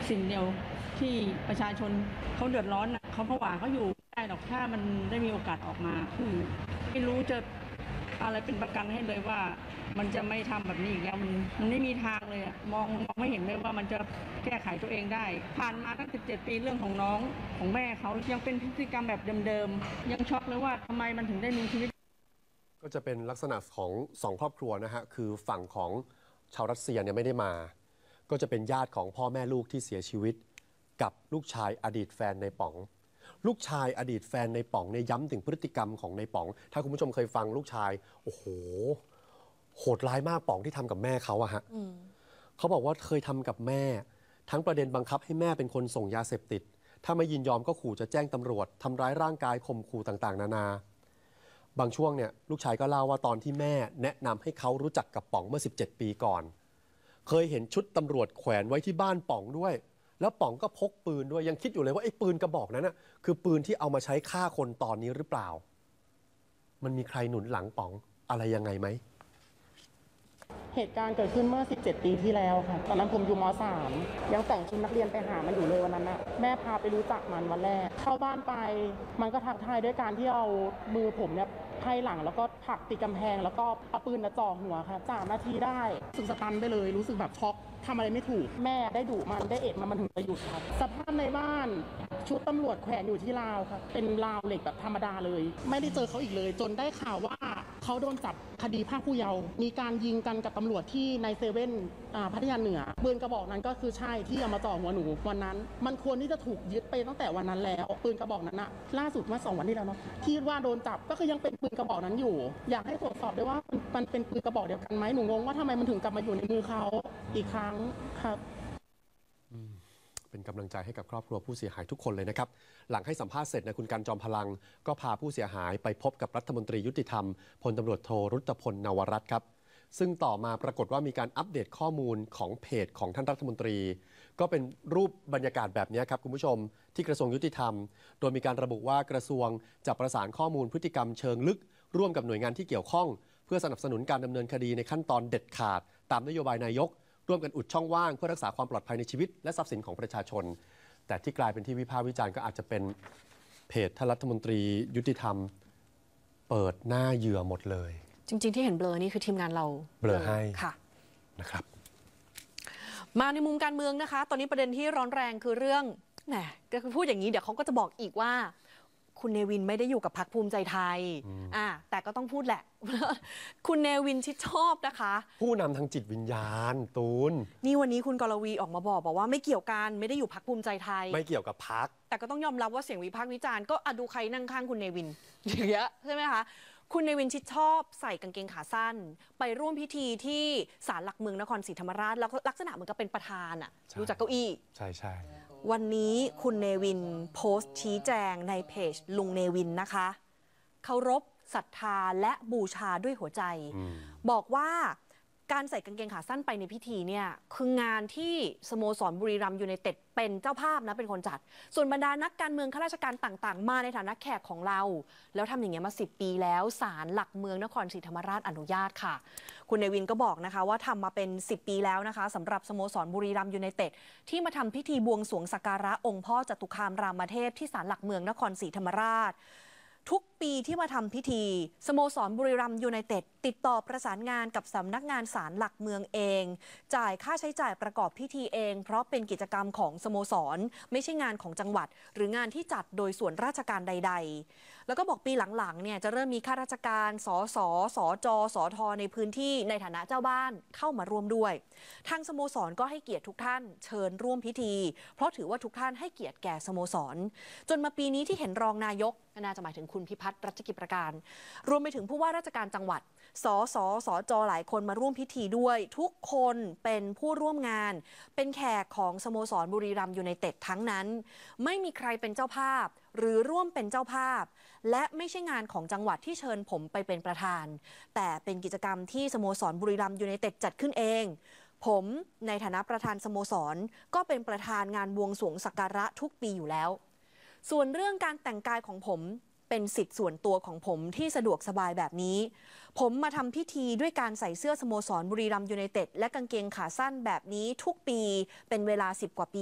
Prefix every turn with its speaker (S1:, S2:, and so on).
S1: สิ่งเดียวที่ประชาชนเขาเดือดร้อนนะเขาผวาเขาอยู่ได้หรอกถ้ามันได้มีโอกาสออกมาคือไม่รู้จะอะไรเป็นประกันให้เลยว่ามันจะไม่ทำแบบนี้อีกแล้วมันไม่มีทางเลยมองไม่เห็นเลยว่ามันจะแก้ไขตัวเองได้ผ่านมาตั้ง17 ปีเรื่องของน้องของแม่เขายังเป็นพฤติกรรมแบบเดิมๆยังช็อกเลยว่าทำไมมันถึงได้มีชีวิต
S2: ก็จะเป็นลักษณะของ2 ครอบครัวนะฮะคือฝั่งของชาวรัสเซียเนี่ยไม่ได้มาก็จะเป็นญาติของพ่อแม่ลูกที่เสียชีวิตกับลูกชายอดีตแฟนในป๋องลูกชายอดีตแฟนในป๋องเนี่ยย้ำถึงพฤติกรรมของในป๋องถ้าคุณผู้ชมเคยฟังลูกชายโอ้โหโหดร้ายมากป๋องที่ทำกับแม่เขาอะฮะเขาบอกว่าเคยทำกับแม่ทั้งประเด็นบังคับให้แม่เป็นคนส่งยาเสพติดถ้าไม่ยินยอมก็ขู่จะแจ้งตำรวจทำร้ายร่างกายข่มขู่ต่างๆนานาบางช่วงเนี่ยลูกชายก็เล่าว่าตอนที่แม่แนะนำให้เขารู้จักกับป๋องเมื่อ17 ปีก่อนเคยเห็นชุดตำรวจแขวนไว้ที่บ้านป๋องด้วยแล้วป๋องก็พกปืนด้วยยังคิดอยู่เลยว่าไอ้ปืนกระบอกนั้นน่ะคือปืนที่เอามาใช้ฆ่าคนตอนนี้หรือเปล่ามันมีใครหนุนหลังป๋องอะไรยังไงไหม
S3: เหตุการณ์เกิดขึ้นเมื่อ17 ปีที่แล้วค่ะตอนนั้นผมอยู่ม.3 ยังแต่งชุดนักเรียนไปหามันอยู่เลยวันนั้นนะแม่พาไปรู้จักมันวันแรกเข้าบ้านไปมันก็ทักทายด้วยการที่เอามือผมเนี่ยไพ่หลังแล้วก็ผลักติดกำแพงแล้วก็เอาปืนจ่อหัวค่ะ3 นาทีได้รู้สึกสตันไปเลยรู้สึกแบบช็อกทำอะไรไม่ถูกแม่ได้ดุมันได้เอ็ดมันถึงจะหยุดครับสภาพในบ้านชุดตำรวจแขวนอยู่ที่ราวครับเป็นราวเหล็กแบบธรรมดาเลยไม่ได้เจอเขาอีกเลยจนได้ข่าวว่าเขาโดนจับคดีพรากผู้เยาว์มีการยิงกันกับตำรวจที่ในเซเว่นพัทยาเหนือปืนกระบอกนั้นก็คือใช่ที่เอามาจ่อหัวหนูวันนั้นมันควรที่จะถูกยึดไปตั้งแต่วันนั้นแล้วปืนกระบอกนั้นอะล่าสุดเมื่อ2 วันที่แล้วเนาะที่ว่าโดนจับก็คือยังเป็นปืนกระบอกนั้นอยู่อยากให้ตรวจสอบด้วยว่ามันเป็นปืนกระบอกเดียวกันไหมหนูงงว่าทำไมมันถึงกลับมาอยู่ในมือเขาอีกครั้งครับ
S2: เป็นกำลังใจให้กับครอบครัวผู้เสียหายทุกคนเลยนะครับหลังให้สัมภาษณ์เสร็จนะคุณกันจอมพลังก็พาผู้เสียหายไปพบกับรัฐมนตรียุติธรรมพลตำรวจโทรุตพลนวรัตน์ครับซึ่งต่อมาปรากฏว่ามีการอัปเดตข้อมูลของเพจของท่านรัฐมนตรีก็เป็นรูปบรรยากาศแบบนี้ครับคุณผู้ชมที่กระทรวงยุติธรรมโดยมีการระบุว่ากระทรวงจะประสานข้อมูลพฤติกรรมเชิงลึกร่วมกับหน่วยงานที่เกี่ยวข้องเพื่อสนับสนุนการดำเนินคดีในขั้นตอนเด็ดขาดตามนโยบายนายกร่วมกันอุดช่องว่างเพื่อรักษาความปลอดภัยในชีวิตและทรัพย์สินของประชาชนแต่ที่กลายเป็นที่วิพากษ์วิจารณ์ก็อาจจะเป็นเพจท่านรัฐมนตรียุติธรรมเปิดหน้าเหยื่อหมดเลย
S4: จริงๆที่เห็นเบลอนี่คือทีมงานเรา
S2: เบลอให้
S4: ค่ะ
S2: นะครับ
S4: มาในมุมการเมืองนะคะตอนนี้ประเด็นที่ร้อนแรงคือเรื่องแหมก็คือพูดอย่างนี้เดี๋ยวเขาก็จะบอกอีกว่าคุณเนวินไม่ได้อยู่กับพรรคภูมิใจไทยแต่ก็ต้องพูดแหละ คุณเนวินชิดชอบนะคะ
S2: ผู้นำทางจิตวิญญาณตูน
S4: นี่วันนี้คุณกรวีออกมาบอกว่าไม่เกี่ยวกันไม่ได้อยู่พรรคภูมิใจไทย
S2: ไม่เกี่ยวกับพรรค
S4: แต่ก็ต้องยอมรับว่าเสียงวิพากษ์วิจารณ์ก็ดูใครนั่งข้างคุณเนวินอย่างเงี้ยใช่ไหมคะคุณเนวินชิดชอบใส่กางเกงขาสั้นไปร่วมพิธีที่ศาลหลักเมืองนครศรีธรรมราชแล้วลักษณะเหมือนกับเป็นประธานดูจากเก้าอี้
S2: ใช่ใช่
S4: วันนี้คุณเนวินโพสต์ชี้แจงในเพจลุงเนวินนะคะเคารพศรัทธาและบูชาด้วยหัวใจบอกว่าการใส่กางเกงขาสั้นไปในพิธีเนี่ยคืองานที่สโมสรบุรีรัมย์ยูไนเต็ดเป็นเจ้าภาพนะเป็นคนจัดส่วนบรรดานักการเมืองข้าราชการต่างๆมาในฐานะแขกของเราแล้วทำอย่างเงี้ยมา10 ปีแล้วศาลหลักเมืองนครศรีธรรมราชอนุญาตค่ะคุณเนวินก็บอกนะคะว่าทำมาเป็น10 ปีแล้วนะคะสำหรับสโมสรบุรีรัมย์ยูไนเต็ดที่มาทำพิธีบวงสรวงสักการะองค์พ่อจตุคามรามเทพที่ศาลหลักเมืองนครศรีธรรมราชทุกปีที่มาทำพิธีสโมสรบุรีรัมย์ยูไนเต็ดติดต่อประสานงานกับสำนักงานศาลหลักเมืองเองจ่ายค่าใช้จ่ายประกอบพิธีเองเพราะเป็นกิจกรรมของสโมสรไม่ใช่งานของจังหวัดหรืองานที่จัดโดยส่วนราชการใดๆแล้วก็บอกปีหลังๆเนี่ยจะเริ่มมีข้าราชการสสสจสทในพื้นที่ในฐานะเจ้าบ้านเข้ามาร่วมด้วยทางสโมสรก็ให้เกียรติทุกท่านเชิญร่วมพิธีเพราะถือว่าทุกท่านให้เกียรติแก่สโมสรจนมาปีนี้ที่เห็นรองนายกน่าจะหมายถึงคุณพิพัฒน์รัชกิจประการรวมไปถึงผู้ว่าราชการจังหวัดสสสจหลายคนมาร่วมพิธีด้วยทุกคนเป็นผู้ร่วมงานเป็นแขกของสโมสรบุรีรัมย์ยูไนเต็ดทั้งนั้นไม่มีใครเป็นเจ้าภาพหรือร่วมเป็นเจ้าภาพและไม่ใช่งานของจังหวัดที่เชิญผมไปเป็นประธานแต่เป็นกิจกรรมที่สโมสรบุรีรัมย์ยูไนเต็ดจัดขึ้นเองผมในฐานะประธานสโมสรก็เป็นประธานงานบวงสรวงสักการะทุกปีอยู่แล้วส่วนเรื่องการแต่งกายของผมเป็นสิทธิ์ส่วนตัวของผมที่สะดวกสบายแบบนี้ผมมาทำพิธีด้วยการใส่เสื้อสโมสรบุรีรัมย์ยูไนเต็ดและกางเกงขาสั้นแบบนี้ทุกปีเป็นเวลา10 กว่าปี